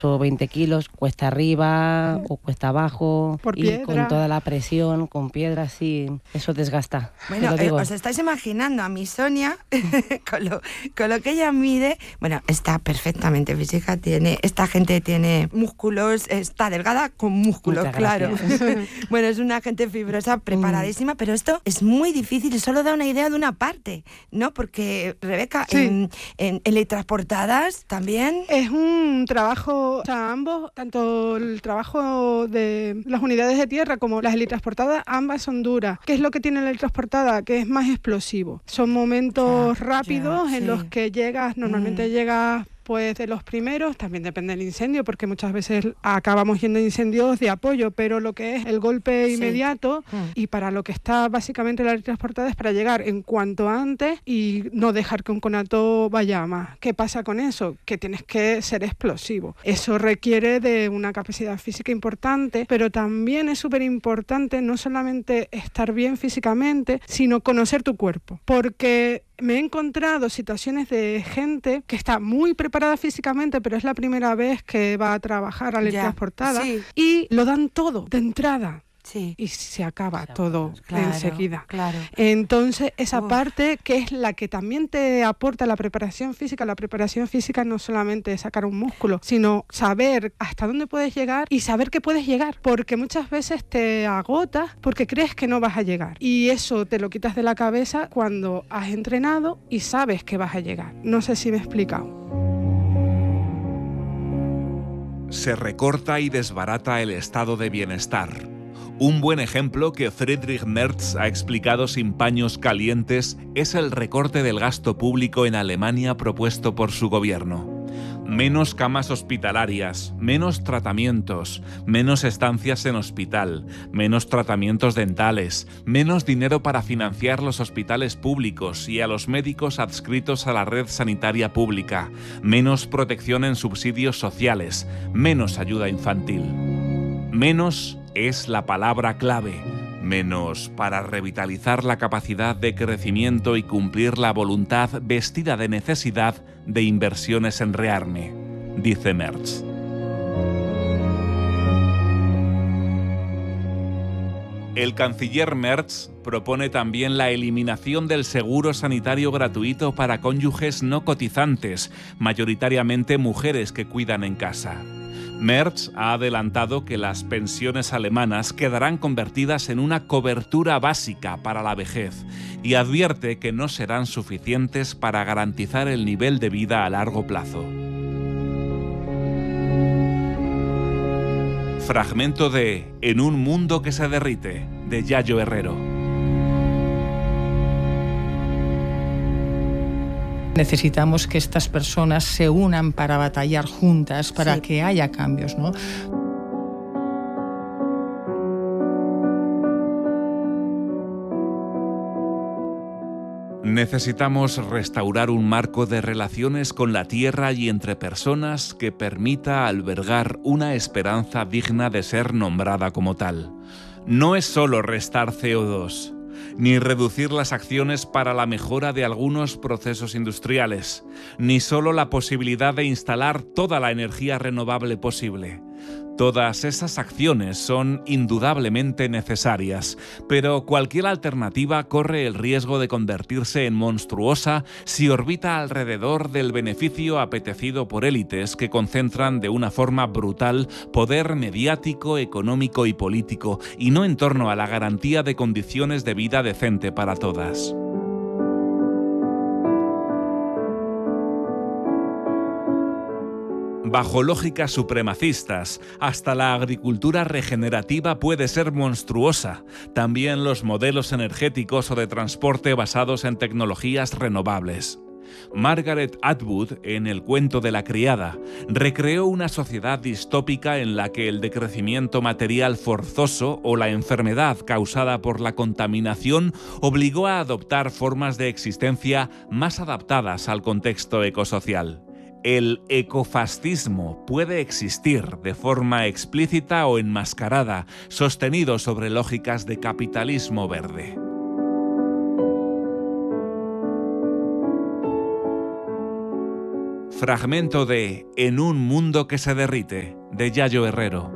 o 20 kilos, cuesta arriba o cuesta abajo, por y piedra. con toda la presión, con piedras, sí, eso desgasta. Bueno, os estáis imaginando a mi Sonia con lo que ella mide. Bueno, está perfectamente física, esta gente tiene músculos, está delgada con músculos, claro. Bueno, es una gente fibrosa, preparadísima, pero esto es muy difícil y solo da una idea de una parte, ¿no? Porque, Rebeca, sí, en Teletransportadas también es un trabajo. O sea, ambos, tanto el trabajo de las unidades de tierra como las helitransportadas, ambas son duras. ¿Qué es lo que tiene la helitransportada? Que es más explosivo. Son momentos rápidos en los que normalmente llegas pues de los primeros, también depende del incendio, porque muchas veces acabamos yendo a incendios de apoyo, pero lo que es el golpe inmediato y para lo que está básicamente la transportada es para llegar en cuanto antes y no dejar que un conato vaya a más. ¿Qué pasa con eso? Que tienes que ser explosivo. Eso requiere de una capacidad física importante, pero también es súper importante no solamente estar bien físicamente, sino conocer tu cuerpo, porque me he encontrado situaciones de gente que está muy preparada físicamente, pero es la primera vez que va a trabajar a la transportada y lo dan todo de entrada. Sí. Y se acaba todo enseguida. Claro. Entonces, esa parte que es la que también te aporta la preparación física no solamente es sacar un músculo, sino saber hasta dónde puedes llegar y saber que puedes llegar, porque muchas veces te agotas porque crees que no vas a llegar. Y eso te lo quitas de la cabeza cuando has entrenado y sabes que vas a llegar. No sé si me he explicado. Se recorta y desbarata el estado de bienestar. Un buen ejemplo que Friedrich Merz ha explicado sin paños calientes es el recorte del gasto público en Alemania propuesto por su gobierno. Menos camas hospitalarias, menos tratamientos, menos estancias en hospital, menos tratamientos dentales, menos dinero para financiar los hospitales públicos y a los médicos adscritos a la red sanitaria pública, menos protección en subsidios sociales, menos ayuda infantil. Menos es la palabra clave. Menos para revitalizar la capacidad de crecimiento y cumplir la voluntad vestida de necesidad de inversiones en rearme, dice Merz. El canciller Merz propone también la eliminación del seguro sanitario gratuito para cónyuges no cotizantes, mayoritariamente mujeres que cuidan en casa. Merz ha adelantado que las pensiones alemanas quedarán convertidas en una cobertura básica para la vejez y advierte que no serán suficientes para garantizar el nivel de vida a largo plazo. Fragmento de En un mundo que se derrite, de Yayo Herrero. Necesitamos que estas personas se unan para batallar juntas, para que haya cambios, ¿no? Necesitamos restaurar un marco de relaciones con la tierra y entre personas que permita albergar una esperanza digna de ser nombrada como tal. No es solo restar CO2, ni reducir las acciones para la mejora de algunos procesos industriales, ni solo la posibilidad de instalar toda la energía renovable posible. Todas esas acciones son indudablemente necesarias, pero cualquier alternativa corre el riesgo de convertirse en monstruosa si orbita alrededor del beneficio apetecido por élites que concentran de una forma brutal poder mediático, económico y político, y no en torno a la garantía de condiciones de vida decente para todas. Bajo lógicas supremacistas, hasta la agricultura regenerativa puede ser monstruosa. También los modelos energéticos o de transporte basados en tecnologías renovables. Margaret Atwood, en El cuento de la criada, recreó una sociedad distópica en la que el decrecimiento material forzoso o la enfermedad causada por la contaminación obligó a adoptar formas de existencia más adaptadas al contexto ecosocial. El ecofascismo puede existir de forma explícita o enmascarada, sostenido sobre lógicas de capitalismo verde. Fragmento de En un mundo que se derrite, de Yayo Herrero.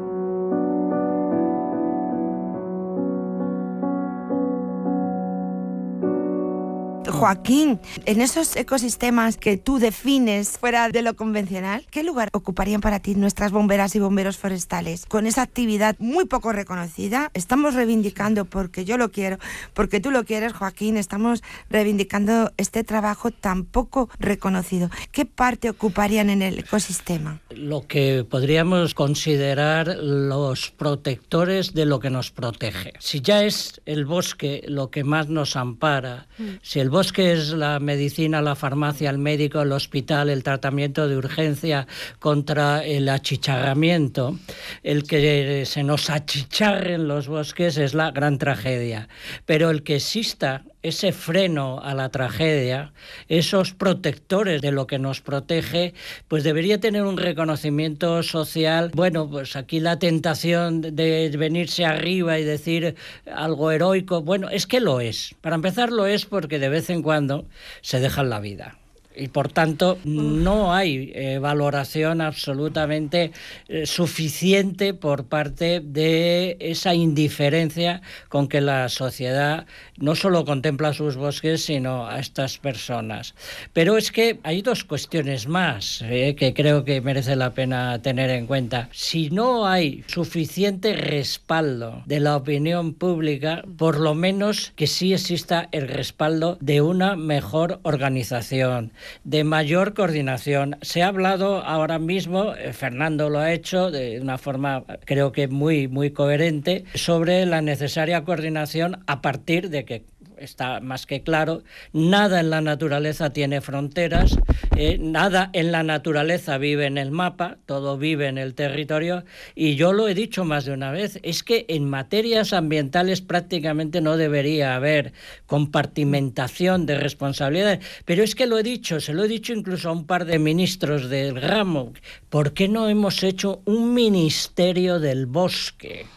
Joaquín, en esos ecosistemas que tú defines fuera de lo convencional, ¿qué lugar ocuparían para ti nuestras bomberas y bomberos forestales? Con esa actividad muy poco reconocida, estamos reivindicando, porque yo lo quiero, porque tú lo quieres, Joaquín, estamos reivindicando este trabajo tan poco reconocido. ¿Qué parte ocuparían en el ecosistema? Lo que podríamos considerar los protectores de lo que nos protege. Si ya es el bosque lo que más nos ampara, si el bosque es la medicina, la farmacia, el médico, el hospital, el tratamiento de urgencia contra el achicharramiento, el que se nos achicharren los bosques es la gran tragedia. Pero el que exista ese freno a la tragedia, esos protectores de lo que nos protege, pues debería tener un reconocimiento social. Bueno, pues aquí la tentación de venirse arriba y decir algo heroico, bueno, es que lo es. Para empezar lo es porque de vez en cuando se dejan la vida. Y por tanto no hay valoración absolutamente suficiente por parte de esa indiferencia con que la sociedad no solo contempla sus bosques, sino a estas personas. Pero es que hay dos cuestiones más que creo que merece la pena tener en cuenta. Si no hay suficiente respaldo de la opinión pública, por lo menos que sí exista el respaldo de una mejor organización, de mayor coordinación. Se ha hablado ahora mismo, Fernando lo ha hecho de una forma creo que muy coherente, sobre la necesaria coordinación a partir de que está más que claro, nada en la naturaleza tiene fronteras, nada en la naturaleza vive en el mapa, todo vive en el territorio, y yo lo he dicho más de una vez, es que en materias ambientales prácticamente no debería haber compartimentación de responsabilidades, pero es que se lo he dicho incluso a un par de ministros del ramo, ¿por qué no hemos hecho un ministerio del bosque?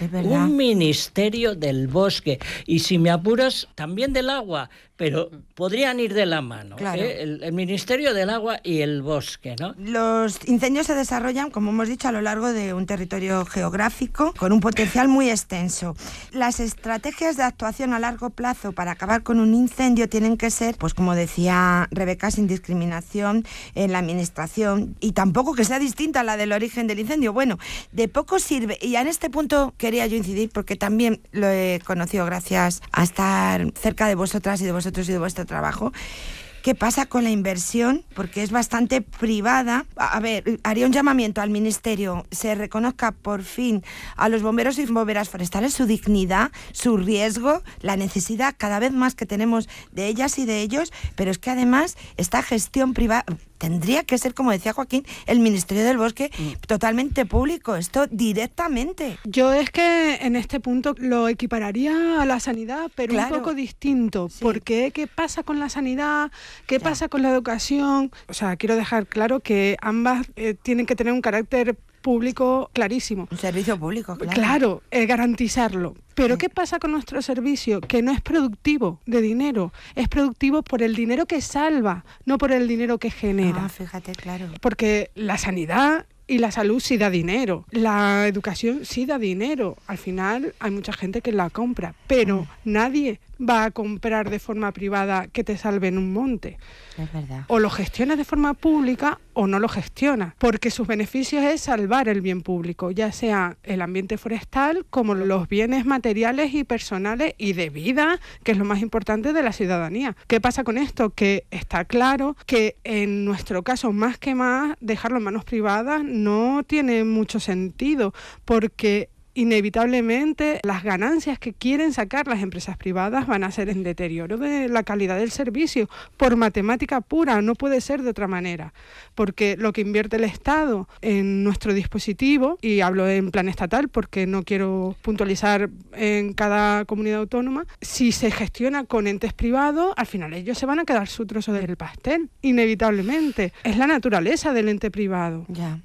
Un ministerio del bosque, y si me apuras, también del agua, pero podrían ir de la mano, claro. El Ministerio del Agua y el bosque, ¿no? Los incendios se desarrollan, como hemos dicho, a lo largo de un territorio geográfico con un potencial muy extenso. Las estrategias de actuación a largo plazo para acabar con un incendio tienen que ser, pues como decía Rebeca, sin discriminación en la administración, y tampoco que sea distinta a la del origen del incendio. Bueno, de poco sirve, y en este punto quería yo incidir porque también lo he conocido gracias a estar cerca de vosotras y de vosotros y de vuestro trabajo. ¿Qué pasa con la inversión? Porque es bastante privada. A ver, haría un llamamiento al Ministerio, se reconozca por fin a los bomberos y bomberas forestales su dignidad, su riesgo, la necesidad cada vez más que tenemos de ellas y de ellos, pero es que además esta gestión privada tendría que ser, como decía Joaquín, el Ministerio del Bosque totalmente público, esto directamente. Yo es que en este punto lo equipararía a la sanidad, pero claro, un poco distinto, sí. Porque ¿qué pasa con la sanidad? ¿Qué pasa con la educación? O sea, quiero dejar claro que ambas tienen que tener un carácter público clarísimo. Un servicio público, claro. Claro, garantizarlo. Pero ¿qué pasa con nuestro servicio? Que no es productivo de dinero, es productivo por el dinero que salva, no por el dinero que genera. Ah, fíjate, claro. Porque la sanidad y la salud sí da dinero, la educación sí da dinero. Al final hay mucha gente que la compra, pero nadie va a comprar de forma privada que te salve en un monte. Es verdad. O lo gestionas de forma pública o no lo gestionas, porque sus beneficios es salvar el bien público, ya sea el ambiente forestal como los bienes materiales y personales y de vida, que es lo más importante de la ciudadanía. ¿Qué pasa con esto? Que está claro que en nuestro caso, más que más, dejarlo en manos privadas no tiene mucho sentido, porque inevitablemente las ganancias que quieren sacar las empresas privadas van a ser en deterioro de la calidad del servicio, por matemática pura, no puede ser de otra manera, porque lo que invierte el Estado en nuestro dispositivo, y hablo en plan estatal porque no quiero puntualizar en cada comunidad autónoma, si se gestiona con entes privados, al final ellos se van a quedar su trozo del pastel, inevitablemente. Es la naturaleza del ente privado. Ya.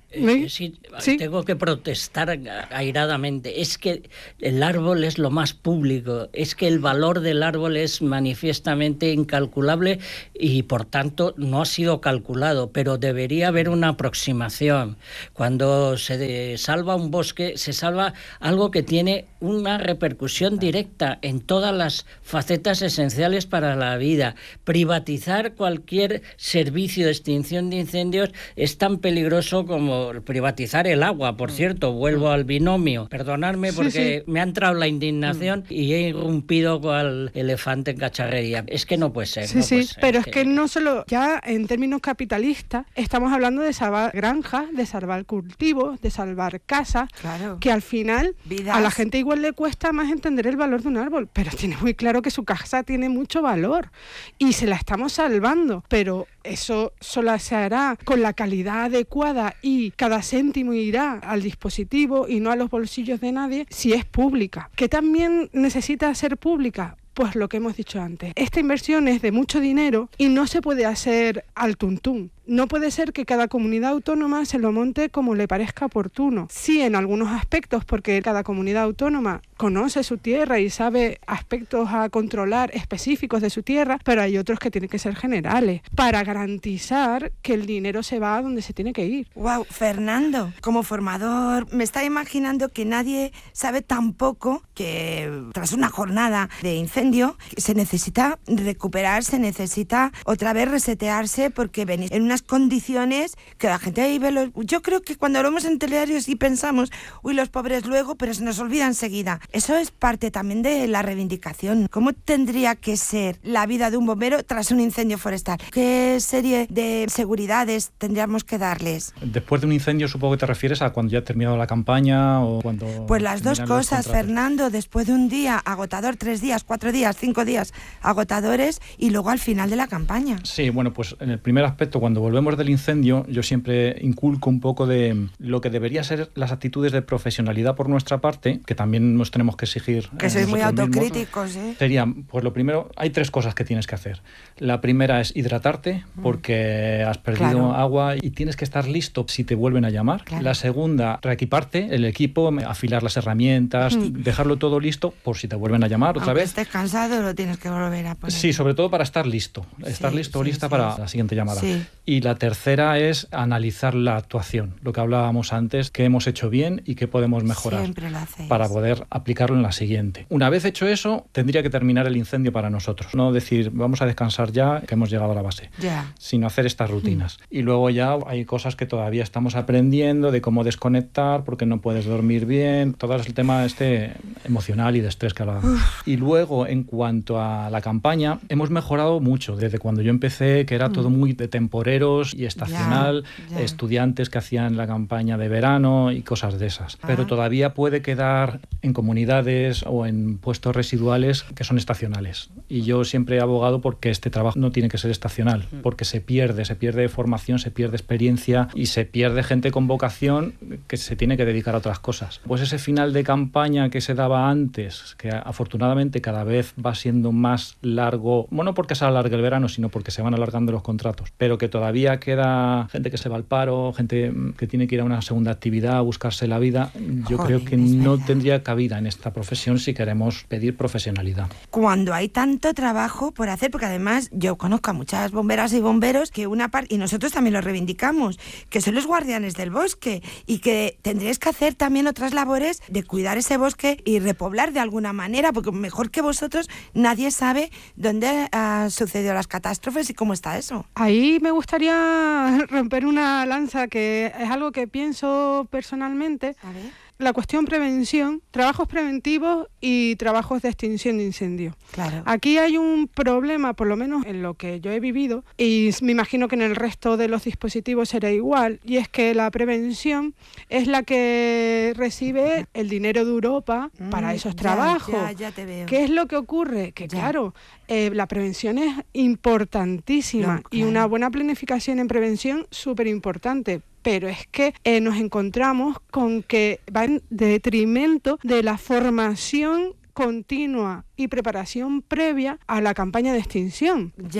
Sí, tengo que protestar airadamente. Es que el árbol es lo más público, es que el valor del árbol es manifiestamente incalculable y por tanto no ha sido calculado, pero debería haber una aproximación. Cuando se salva un bosque, se salva algo que tiene una repercusión directa en todas las facetas esenciales para la vida. Privatizar cualquier servicio de extinción de incendios es tan peligroso como privatizar el agua. Por cierto, vuelvo al binomio. Perdonadme porque me ha entrado la indignación y he irrumpido cual elefante en cacharrería. Es que no puede ser. Pero es que no solo, ya en términos capitalistas, estamos hablando de salvar granjas, de salvar cultivos, de salvar casas, que al final a la gente igual le cuesta más entender el valor de un árbol, pero tiene muy claro que su casa tiene mucho valor y se la estamos salvando, pero eso solo se hará con la calidad adecuada y cada céntimo irá al dispositivo y no a los bolsillos de nadie si es pública. ¿Qué también necesita ser pública? Pues lo que hemos dicho antes. Esta inversión es de mucho dinero y no se puede hacer al tuntún. No puede ser que cada comunidad autónoma se lo monte como le parezca oportuno. Sí, en algunos aspectos, porque cada comunidad autónoma conoce su tierra y sabe aspectos a controlar específicos de su tierra, pero hay otros que tienen que ser generales para garantizar que el dinero se va a donde se tiene que ir. Wow, Fernando, como formador, me está imaginando que nadie sabe tampoco que tras una jornada de incendio se necesita recuperar, se necesita otra vez resetearse porque venís en unas condiciones que la gente ahí ve. Yo creo que cuando hablamos en telediarios y pensamos, uy, los pobres luego, pero se nos olvida enseguida. Eso es parte también de la reivindicación. ¿Cómo tendría que ser la vida de un bombero tras un incendio forestal? ¿Qué serie de seguridades tendríamos que darles? Después de un incendio supongo que te refieres a cuando ya ha terminado la campaña o cuando... Pues las dos cosas, Fernando, después de un día agotador, 3 días, 4 días, 5 días agotadores y luego al final de la campaña. Sí, bueno, pues en el primer aspecto, cuando volvemos del incendio, yo siempre inculco un poco de lo que debería ser las actitudes de profesionalidad por nuestra parte, que también nos tenemos que exigir. Que sois muy autocríticos, ¿eh? Sería, pues lo primero, hay 3 cosas que tienes que hacer. La primera es hidratarte, porque has perdido agua y tienes que estar listo si te vuelven a llamar. La segunda, reequiparte el equipo, afilar las herramientas, dejarlo todo listo por si te vuelven a llamar otra vez. Estés cansado, lo tienes que volver a poner. Sí, sobre todo para estar listo. Estar listo o lista para la siguiente llamada. Sí. Y la tercera es analizar la actuación, lo que hablábamos antes, qué hemos hecho bien y qué podemos mejorar. Siempre lo hacéis. Para poder aplicarlo en la siguiente. Una vez hecho eso, tendría que terminar el incendio para nosotros. No decir, vamos a descansar ya, que hemos llegado a la base. Sino hacer estas rutinas. Y luego ya hay cosas que todavía estamos aprendiendo de cómo desconectar, porque no puedes dormir bien, todo el tema emocional y de estrés que hablábamos. Y luego, en cuanto a la campaña, hemos mejorado mucho. Desde cuando yo empecé, que era todo muy de temporeros y estacional, estudiantes que hacían la campaña de verano y cosas de esas. Pero todavía puede quedar en comunidades o en puestos residuales que son estacionales. Y yo siempre he abogado porque este trabajo no tiene que ser estacional, porque se pierde formación, se pierde experiencia y se pierde gente con vocación que se tiene que dedicar a otras cosas. Pues ese final de campaña que se daba antes, que afortunadamente cada vez va siendo más largo, no porque se alargue el verano, sino porque se van alargando los contratos, pero que todavía queda gente que se va al paro, gente que tiene que ir a una segunda actividad, a buscarse la vida. Yo creo que no tendría cabida en esta profesión si queremos pedir profesionalidad. Cuando hay tanto trabajo por hacer, porque además yo conozco a muchas bomberas y bomberos que una parte, y nosotros también lo reivindicamos, que son los guardianes del bosque y que tendréis que hacer también otras labores de cuidar ese bosque y repoblar de alguna manera, porque mejor que vosotros nadie sabe dónde han sucedido las catástrofes y cómo está eso. Ahí me gustaría romper una lanza, que es algo que pienso personalmente. A ver. La cuestión prevención, trabajos preventivos y trabajos de extinción de incendios. Claro. Aquí hay un problema, por lo menos en lo que yo he vivido, y me imagino que en el resto de los dispositivos será igual, y es que la prevención es la que recibe el dinero de Europa para esos trabajos. Ya te veo. ¿Qué es lo que ocurre? Que claro, la prevención es importantísima y una buena planificación en prevención súper importante. Pero es que nos encontramos con que va en detrimento de la formación continua y preparación previa a la campaña de extinción.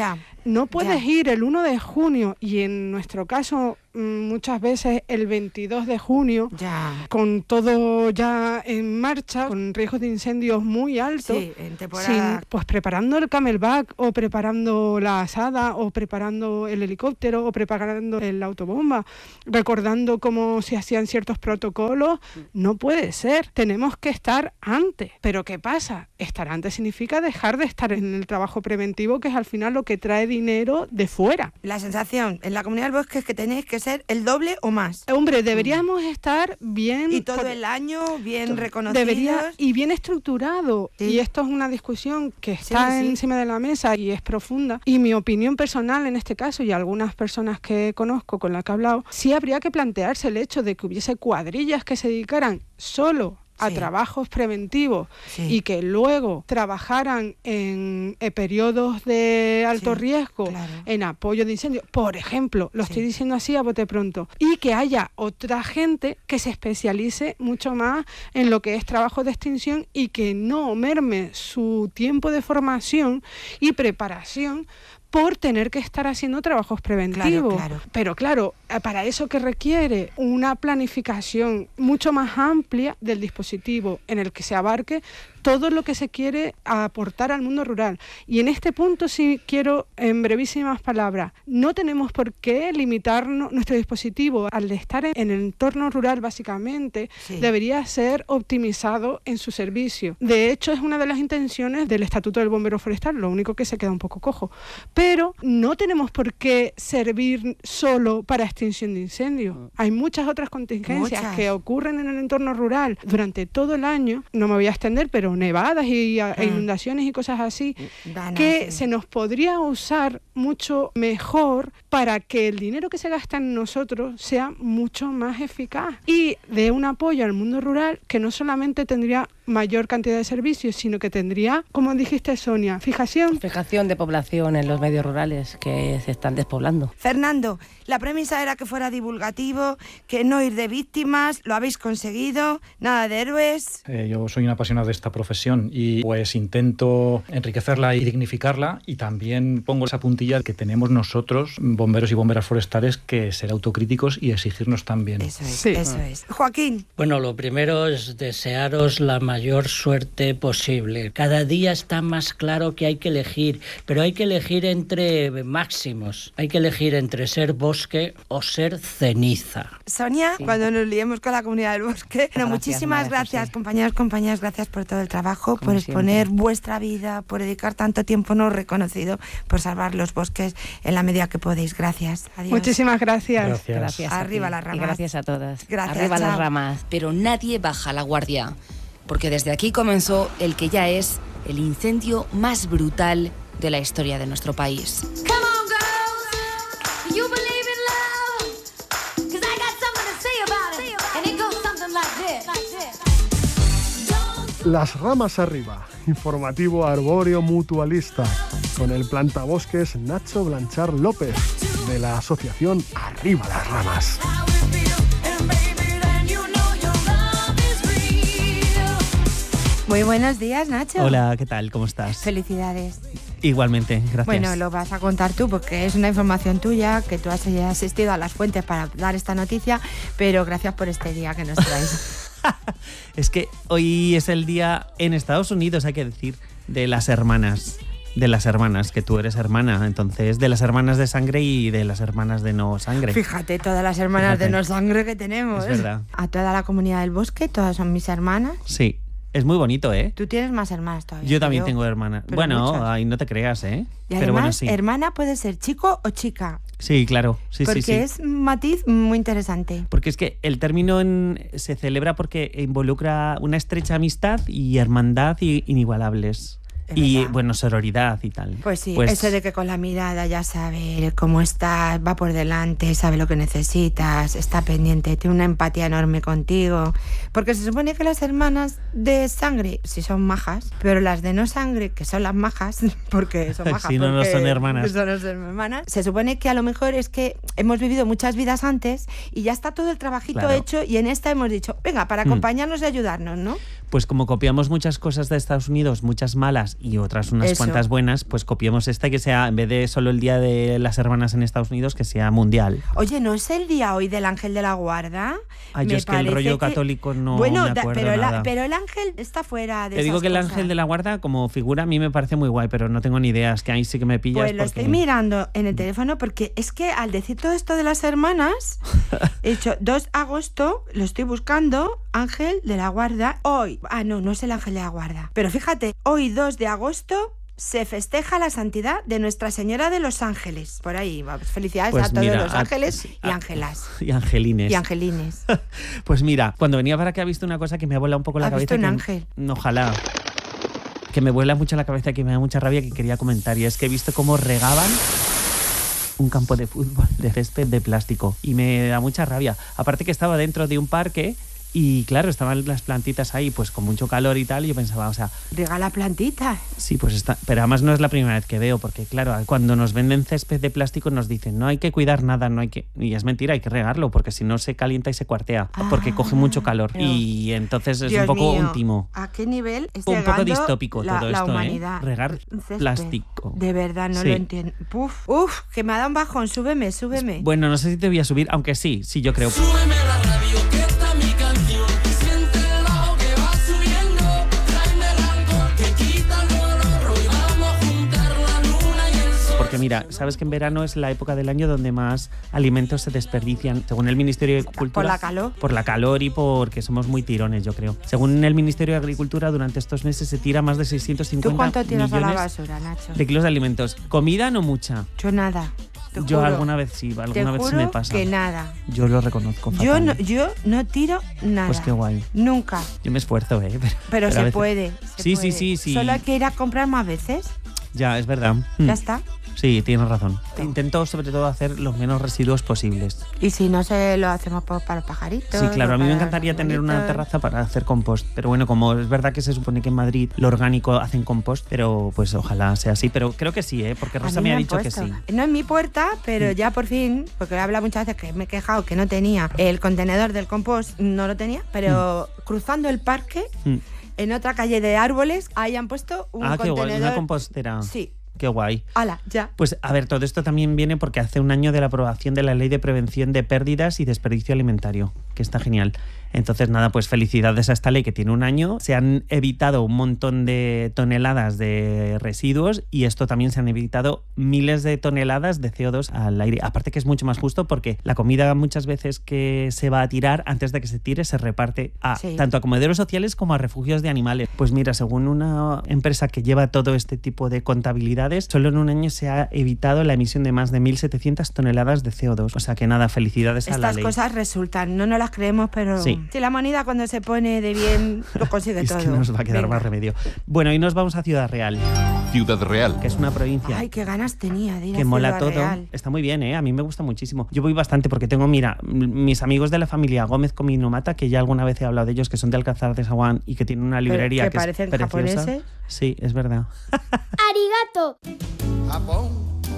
no puedes ir el 1 de junio y en nuestro caso muchas veces el 22 de junio, con todo ya en marcha, con riesgos de incendios muy altos, en temporada. pues preparando el camelback o preparando la asada o preparando el helicóptero o preparando el autobomba, recordando cómo se hacían ciertos protocolos, no puede ser. Tenemos que estar antes. Pero ¿qué pasa? Estar antes significa dejar de estar en el trabajo preventivo, que es al final lo que trae dinero de fuera. La sensación en la Comunidad del Bosque es que tenéis que ser el doble o más. Hombre, deberíamos estar bien... Y todo el año bien reconocidos. Y bien estructurado. Sí. Y esto es una discusión que está encima de la mesa y es profunda. Y mi opinión personal en este caso, y algunas personas que conozco con las que he hablado, sí habría que plantearse el hecho de que hubiese cuadrillas que se dedicaran solo a trabajos preventivos y que luego trabajaran en periodos de alto riesgo, en apoyo de incendios, por ejemplo, lo estoy diciendo así a bote pronto, y que haya otra gente que se especialice mucho más en lo que es trabajo de extinción y que no merme su tiempo de formación y preparación por tener que estar haciendo trabajos preventivos. Pero claro, para eso que requiere una planificación mucho más amplia del dispositivo en el que se abarque todo lo que se quiere aportar al mundo rural. Y en este punto sí quiero, en brevísimas palabras, no tenemos por qué limitarnos nuestro dispositivo al de estar en el entorno rural básicamente, debería ser optimizado en su servicio. De hecho, es una de las intenciones del Estatuto del Bombero Forestal, lo único que se queda un poco cojo. Pero no tenemos por qué servir solo para extinción de incendios. Hay muchas otras contingencias que ocurren en el entorno rural durante todo el año, no me voy a extender, pero nevadas e inundaciones y cosas así, que se nos podría usar mucho mejor para que el dinero que se gasta en nosotros sea mucho más eficaz y dé un apoyo al mundo rural que no solamente tendría mayor cantidad de servicios, sino que tendría, como dijiste, Sonia, fijación de población en los medios rurales que se están despoblando. Fernando, la premisa era que fuera divulgativo, que no ir de víctimas, lo habéis conseguido, nada de héroes. Yo soy un apasionado de esta profesión y pues intento enriquecerla y dignificarla, y también pongo esa puntilla que tenemos nosotros, bomberos y bomberas forestales, que ser autocríticos y exigirnos también. Eso es. Joaquín. Bueno, lo primero es desearos la mayor suerte posible. Cada día está más claro que hay que elegir, pero hay que elegir entre máximos. Hay que elegir entre ser bosque o ser ceniza. Sonia, cuando nos liemos con la Comunidad del Bosque. Bueno, muchísimas gracias, compañeros, gracias por todo el trabajo, por exponer vuestra vida, por dedicar tanto tiempo no reconocido, por salvar los bosques en la medida que podéis. Gracias. Adiós. Muchísimas gracias. Gracias. Arriba las ramas. Y gracias a todas. Gracias. Arriba las ramas. Pero nadie baja la guardia, porque desde aquí comenzó el que ya es el incendio más brutal de la historia de nuestro país. Las ramas arriba, informativo arbóreo mutualista, con el plantabosques Nacho Blanchard López, de la asociación Arriba las Ramas. Muy buenos días, Nacho. Hola, ¿qué tal? ¿Cómo estás? Felicidades. Igualmente, gracias. Bueno, lo vas a contar tú porque es una información tuya, que tú has asistido a las fuentes para dar esta noticia, pero gracias por este día que nos traes. Es que hoy es el día en Estados Unidos, hay que decir, de las hermanas. De las hermanas, que tú eres hermana, entonces de las hermanas de sangre y de las hermanas de no sangre. Fíjate, todas las hermanas de no sangre que tenemos. Es verdad. A toda la Comunidad del Bosque, todas son mis hermanas. Sí. Es muy bonito, ¿eh? Tú tienes más hermanas todavía. Yo también tengo hermanas. Bueno, ahí no te creas, ¿eh? Y además, pero bueno, sí. Hermana puede ser chico o chica. Sí, claro. Sí, porque sí. Es un matiz muy interesante. Porque es que el término se celebra porque involucra una estrecha amistad y hermandad inigualables. Y bueno, sororidad y tal. Pues sí, eso de que con la mirada ya sabe cómo estás, va por delante, sabe lo que necesitas, está pendiente, tiene una empatía enorme contigo. Porque se supone que las hermanas de sangre sí son majas, pero las de no sangre, que son las majas, porque son majas, si no son hermanas. Son hermanas. Se supone que a lo mejor es que hemos vivido muchas vidas antes y ya está todo el trabajito hecho, y en esta hemos dicho, venga, para acompañarnos y ayudarnos, ¿no? Pues como copiamos muchas cosas de Estados Unidos, muchas malas y otras unas cuantas buenas, pues copiemos esta que sea, en vez de solo el Día de las Hermanas en Estados Unidos, que sea mundial. Oye, ¿no es el día hoy del Ángel de la Guarda? Ay, yo es que el rollo católico no me acuerdo nada. Pero el ángel está fuera de Te digo que el Ángel de la Guarda como figura a mí me parece muy guay, pero no tengo ni idea, es que ahí sí que me pillas. Pues lo estoy mirando en el teléfono porque es que al decir todo esto de las hermanas, he hecho 2 de agosto, lo estoy buscando, Ángel de la Guarda, hoy. Ah, no es el Ángel de la Guarda. Pero fíjate, hoy 2 de agosto se festeja la santidad de Nuestra Señora de los Ángeles. Por ahí, felicidades pues a todos los ángeles y ángelas. Y angelines. Y angelines. Pues mira, cuando venía para acá he visto una cosa que me ha volado un poco la cabeza. ¿Has visto un ángel? Ojalá. Que me vuela mucho la cabeza, que me da mucha rabia, que quería comentar. Y es que he visto cómo regaban un campo de fútbol de césped de plástico. Y me da mucha rabia. Aparte que estaba dentro de un parque. Y claro, estaban las plantitas ahí pues con mucho calor y tal, y yo pensaba, o sea... Regala plantitas. Sí, pues está, pero además no es la primera vez que veo, porque claro, cuando nos venden césped de plástico nos dicen, no hay que cuidar nada, no hay que... Y es mentira, hay que regarlo, porque si no se calienta y se cuartea, porque coge mucho calor. Y entonces es Dios un poco mío, un timo. ¿A qué nivel es un poco distópico todo esto, la humanidad? Regar plástico. De verdad, no lo entiendo. Uf, que me ha dado un bajón, súbeme. Bueno, no sé si te voy a subir, aunque sí, yo creo. Súbeme la radio, que está mi canción. Siente el bajo que va subiendo. Tráeme el alcohol que quita el dolor. Hoy vamos a juntar la luna y el sol. Porque mira, sabes que en verano es la época del año donde más alimentos se desperdician, según el Ministerio de Agricultura. ¿Por la calor? Por la calor y porque somos muy tirones, yo creo. Según el Ministerio de Agricultura, durante estos meses se tira más de 650 ¿Tú cuánto tiras a la millones basura, Nacho? de kilos de alimentos. Comida no mucha. Yo nada. Yo alguna vez sí, alguna vez se me pasa. Que nada. Yo lo reconozco. Fatal. Yo no tiro nada. Pues qué guay. Nunca. Yo me esfuerzo, pero se puede. Sí. Solo hay que ir a comprar más veces. Ya, es verdad. Ya está. Sí, tienes razón. Intento sobre todo hacer los menos residuos posibles. Y si no se lo hacemos para los pajaritos. Sí, claro, a mí me encantaría tener una terraza para hacer compost. Pero bueno, como es verdad que se supone que en Madrid lo orgánico hacen compost, pero pues ojalá sea así. Pero creo que sí, porque Rosa me ha dicho que sí. No en mi puerta, pero ya por fin, porque he hablado muchas veces que me he quejado que no tenía el contenedor del compost, no lo tenía, pero cruzando el parque, en otra calle de árboles, ahí han puesto un contenedor. Qué guay, una compostera. Sí. Qué guay. ¡Hala, ya! Pues a ver, todo esto también viene porque hace un año de la aprobación de la Ley de Prevención de Pérdidas y Desperdicio Alimentario, que está genial. Entonces, nada, pues felicidades a esta ley que tiene un año. Se han evitado un montón de toneladas de residuos y esto también se han evitado miles de toneladas de CO2 al aire. Aparte que es mucho más justo porque la comida muchas veces que se va a tirar, antes de que se tire, se reparte tanto a comederos sociales como a refugios de animales. Pues mira, según una empresa que lleva todo este tipo de contabilidades, solo en un año se ha evitado la emisión de más de 1.700 toneladas de CO2. O sea que nada, felicidades a la ley. Estas cosas resultan, no nos las creemos, pero... Sí. Si la humanidad cuando se pone de bien lo consigue todo. Es que no nos va a quedar más remedio. Bueno, y nos vamos a Ciudad Real. Ciudad Real. Que es una provincia. Ay, qué ganas tenía de ir a que mola Ciudad todo. Real. Está muy bien, a mí me gusta muchísimo. Yo voy bastante porque tengo, mira, mis amigos de la familia Gómez Comino Mata, que ya alguna vez he hablado de ellos, que son de Alcázar de Zaguán y que tienen una librería que parecen es preciosa. Japoneses. Sí, es verdad. Arigato. Japón.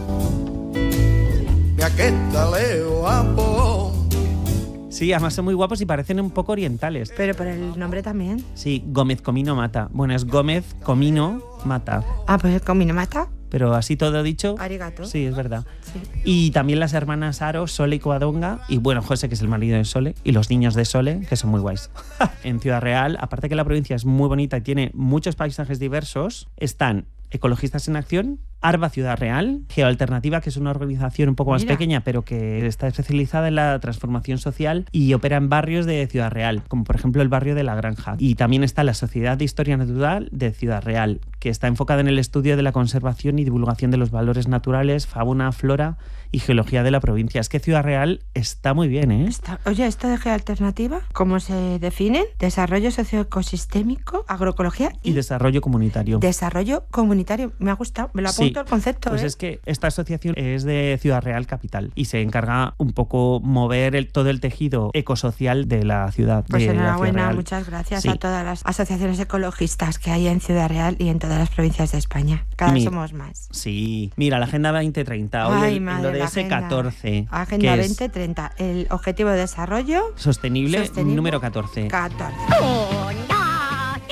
Leo Japón. Sí, además son muy guapos y parecen un poco orientales. Pero por el nombre también. Sí, Gómez Comino Mata. Bueno, es Gómez Comino Mata. Ah, pues Comino Mata. Pero así todo dicho. Arigato. Sí, es verdad. Sí. Y también las hermanas Aro, Sole y Covadonga. Y bueno, José, que es el marido de Sole. Y los niños de Sole, que son muy guays. En Ciudad Real, aparte que la provincia es muy bonita y tiene muchos paisajes diversos, están Ecologistas en Acción, Arba Ciudad Real, Geoalternativa, que es una organización un poco más pequeña, pero que está especializada en la transformación social y opera en barrios de Ciudad Real, como por ejemplo el barrio de La Granja. Y también está la Sociedad de Historia Natural de Ciudad Real, que está enfocada en el estudio de la conservación y divulgación de los valores naturales, fauna, flora y geología de la provincia. Es que Ciudad Real está muy bien, ¿eh? Oye, ¿esto de Geoalternativa cómo se definen? Desarrollo socioecosistémico, agroecología y desarrollo comunitario. Desarrollo comunitario. Me ha gustado, me lo apunto el concepto. Pues es que esta asociación es de Ciudad Real capital y se encarga un poco mover todo el tejido ecosocial de la ciudad. Pues de enhorabuena, muchas gracias a todas las asociaciones ecologistas que hay en Ciudad Real y en todas las provincias de España. Cada vez somos más. Sí, mira, la Agenda 2030, hoy el ODS 14. Agenda 2030, el Objetivo de Desarrollo Sostenible número 14.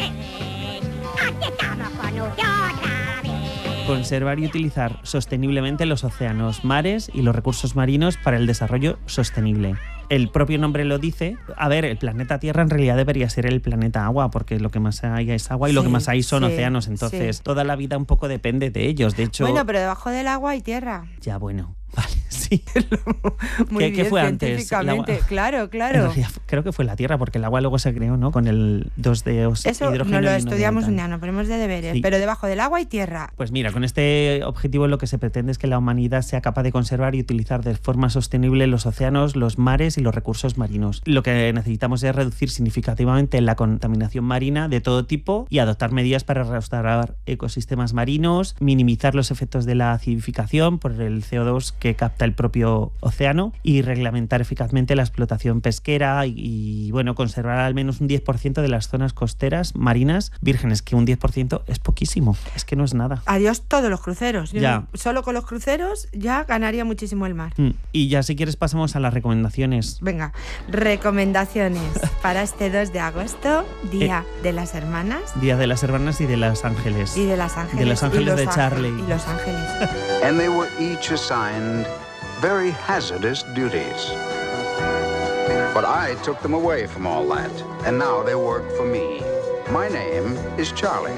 conservar y utilizar sosteniblemente los océanos, mares y los recursos marinos para el desarrollo sostenible. El propio nombre lo dice. A ver, el planeta Tierra en realidad debería ser el planeta agua, porque lo que más hay es agua y lo que más hay son océanos. Entonces, toda la vida un poco depende de ellos. De hecho... Bueno, pero debajo del agua hay tierra. Ya, bueno. Vale, sí. Muy bien, ¿Qué fue antes? científicamente. Claro. En realidad, creo que fue la Tierra, porque el agua luego se creó, ¿no? Con el 2D Eso hidrógeno. no lo y estudiamos de un día, nos ponemos de deberes. Sí. Pero debajo del agua hay tierra. Pues mira, con este objetivo lo que se pretende es que la humanidad sea capaz de conservar y utilizar de forma sostenible los océanos, los mares y los recursos marinos. Lo que necesitamos es reducir significativamente la contaminación marina de todo tipo y adoptar medidas para restaurar ecosistemas marinos, minimizar los efectos de la acidificación por el CO2 que capta el propio océano y reglamentar eficazmente la explotación pesquera y bueno, conservar al menos un 10% de las zonas costeras marinas vírgenes, que un 10% es poquísimo, es que no es nada. Adiós todos los cruceros. Ya. Solo con los cruceros ya ganaría muchísimo el mar. Y ya si quieres pasamos a las recomendaciones. Venga, recomendaciones para este 2 de agosto, Día de las Hermanas. Día de las Hermanas y de los Ángeles. Y de las Ángeles. De los Ángeles de Charlie. Y los Ángeles. And they were each assigned very hazardous duties. But I took them away from all that, and now they work for me. My name is Charlie.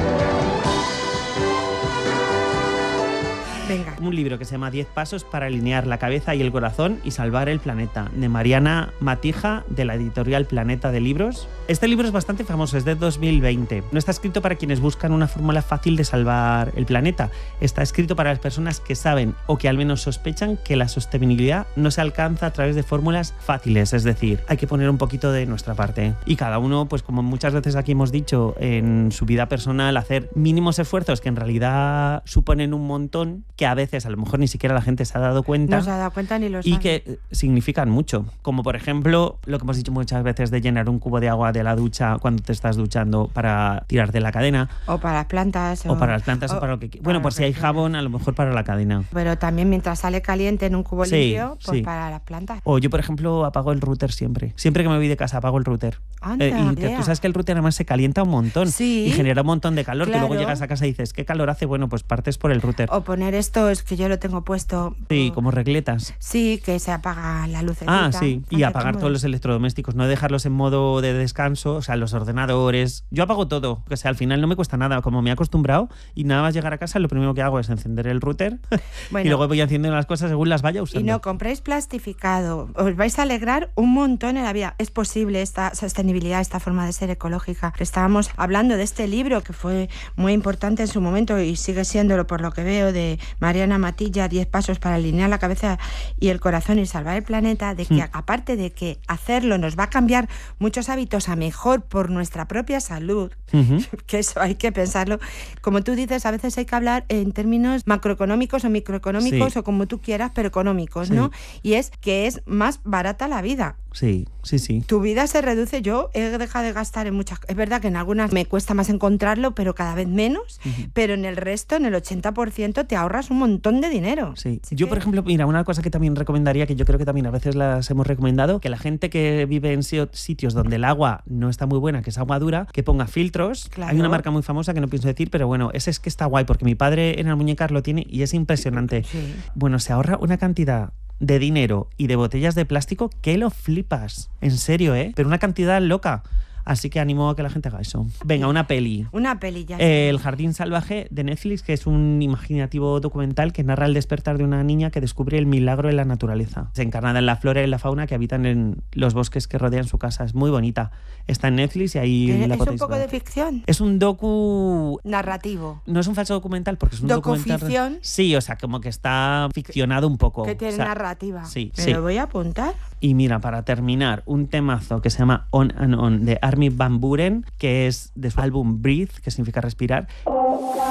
Venga. Un libro que se llama 10 pasos para alinear la cabeza y el corazón y salvar el planeta, de Mariana Matija, de la editorial Planeta de Libros. Este libro es bastante famoso, es de 2020. No está escrito para quienes buscan una fórmula fácil de salvar el planeta. Está escrito para las personas que saben o que al menos sospechan que la sostenibilidad no se alcanza a través de fórmulas fáciles. Es decir, hay que poner un poquito de nuestra parte. Y cada uno, pues como muchas veces aquí hemos dicho, en su vida personal, hacer mínimos esfuerzos que en realidad suponen un montón, que a veces a lo mejor ni siquiera la gente se ha dado cuenta. No se ha dado cuenta ni lo sabe. Y que significan mucho. Como por ejemplo, lo que hemos dicho muchas veces de llenar un cubo de agua de la ducha cuando te estás duchando para tirar de la cadena. O para las plantas. O para las plantas o para lo que... Bueno, por si hay jabón, a lo mejor para la cadena. Pero también mientras sale caliente en un cubo limpio, pues sí. Para las plantas. O yo, por ejemplo, apago el router siempre. Siempre que me voy de casa apago el router. Anda, tú sabes que el router además se calienta un montón. Sí, y genera un montón de calor, claro. que luego llegas a casa y dices, ¿qué calor hace? Bueno, pues partes por el router. O poner esto, es que yo lo tengo puesto. Sí, como regletas. Sí, que se apaga la lucecita. Ah, sí. Y apagar todos los electrodomésticos, no dejarlos en modo de descanso, o sea, los ordenadores. Yo apago todo, o sea, al final no me cuesta nada, como me he acostumbrado, y nada más llegar a casa lo primero que hago es encender el router y luego voy haciendo las cosas según las vaya usando. Y no compréis plastificado, os vais a alegrar un montón en la vida. Es posible esta sostenibilidad, esta forma de ser ecológica. Estábamos hablando de este libro que fue muy importante en su momento y sigue siéndolo por lo que veo, de Mariana Matija, 10 pasos para alinear la cabeza y el corazón y salvar el planeta, de que aparte de que hacerlo nos va a cambiar muchos hábitos a mejor por nuestra propia salud, que eso hay que pensarlo. Como tú dices, a veces hay que hablar en términos macroeconómicos o microeconómicos, o como tú quieras, pero económicos, ¿no? Y es que es más barata la vida. Sí. Tu vida se reduce. Yo he dejado de gastar en muchas... Es verdad que en algunas me cuesta más encontrarlo, pero cada vez menos. Pero en el resto, en el 80%, te ahorras un montón de dinero. Sí. Yo, por ejemplo, mira, una cosa que también recomendaría, que yo creo que también a veces las hemos recomendado, que la gente que vive en sitios donde el agua no está muy buena, que es agua dura, que ponga filtros. Claro. Hay una marca muy famosa que no pienso decir, pero bueno, ese es que está guay, porque mi padre en Almuñécar lo tiene y es impresionante. Sí. Bueno, se ahorra una cantidad de dinero y de botellas de plástico que lo flipas. En serio, pero una cantidad loca. Así que animo a que la gente haga eso. Venga, una peli. Una peli, ya. El Jardín Salvaje, de Netflix, que es un imaginativo documental que narra el despertar de una niña que descubre el milagro de la naturaleza. Se encarnada en la flora y la fauna que habitan en los bosques que rodean su casa. Es muy bonita. Está en Netflix y ahí la podéis ver. ¿Es un poco de ficción? Es un docu... narrativo. No es un falso documental porque es un documental... ¿Docuficción? Sí, o sea, como que está ficcionado un poco. Que tiene narrativa. Sí, Me lo voy a apuntar. Y mira, para terminar, un temazo que se llama On and On, de Armin van Buuren, que es de su álbum Breathe, que significa respirar.